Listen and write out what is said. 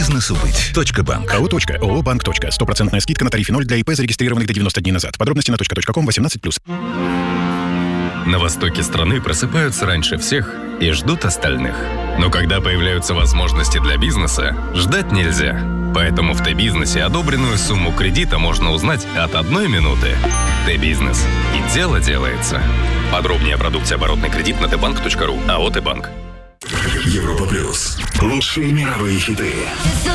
Бизнесу быть. .банк. АО. ООО «Банк. Стопроцентная скидка на тарифе 0 для ИП, зарегистрированных до 90 дней назад. Подробности на .ком 18+. На востоке страны просыпаются раньше всех и ждут остальных. Но когда появляются возможности для бизнеса, ждать нельзя. Поэтому в Т-бизнесе одобренную сумму кредита можно узнать от 1 минуты. Т-бизнес. И дело делается. Подробнее о продукте оборотный кредит на tbank.ru. АО «Т-банк». Европа плюс. Лучшие мировые хиты.